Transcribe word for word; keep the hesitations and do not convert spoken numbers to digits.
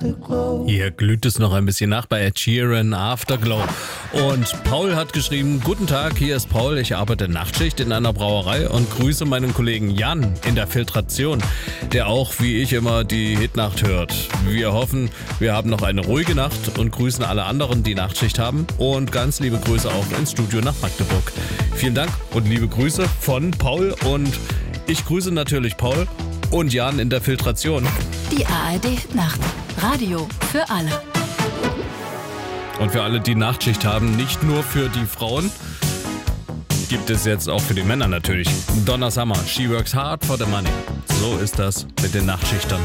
Afterglow. Hier glüht es noch ein bisschen nach bei Ed Sheeran, Afterglow. Und Paul hat geschrieben, guten Tag, hier ist Paul, ich arbeite Nachtschicht in einer Brauerei und grüße meinen Kollegen Jan in der Filtration, der auch wie ich immer die Hitnacht hört. Wir hoffen, wir haben noch eine ruhige Nacht und grüßen alle anderen, die Nachtschicht haben. Und ganz liebe Grüße auch ins Studio nach Magdeburg. Vielen Dank und liebe Grüße von Paul und ich grüße natürlich Paul und Jan in der Filtration. Die A R D-Hitnacht. Radio für alle. Und für alle, die Nachtschicht haben, nicht nur für die Frauen, gibt es jetzt auch für die Männer natürlich. Donna Summer, She Works Hard for the Money. So ist das mit den Nachtschichtern.